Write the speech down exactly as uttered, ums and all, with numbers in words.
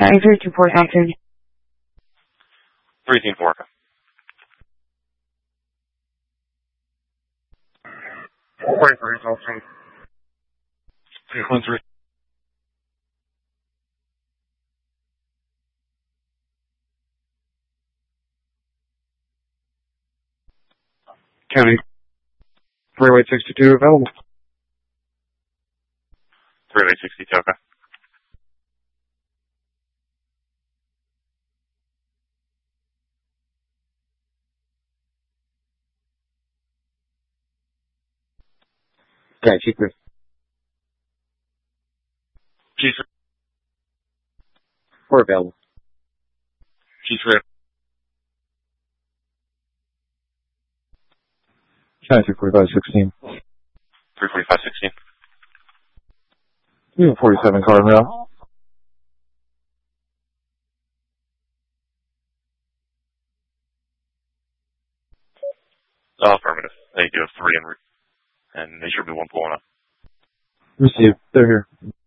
County three two Port Acton. three eighteen four. forty-three, Tulsa. three one three. County Freeway sixty-two available. Freeway sixty-two, okay. Okay, G three. G three. We're available. G three. County three forty-five sixteen. three forty-five sixteen. You have forty-seven car rail. Oh, affirmative. They do have three en route, and they should be one pulling up. Received. They're here.